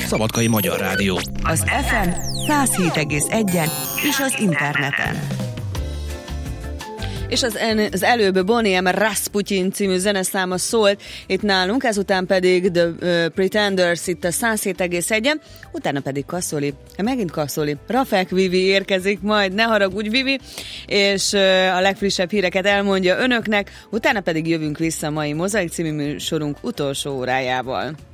Szabadkai Magyar Rádió. Az FM 107,1-en és az interneten. És az előbb Boney M. Rasputin című zeneszáma szólt itt nálunk, ezután pedig The Pretenders itt a 107,1-en, utána pedig megint Kaszoli, Rafek Vivi érkezik majd, ne haragudj Vivi, és a legfrissebb híreket elmondja önöknek, utána pedig jövünk vissza mai Mozaik című műsorunk utolsó órájával.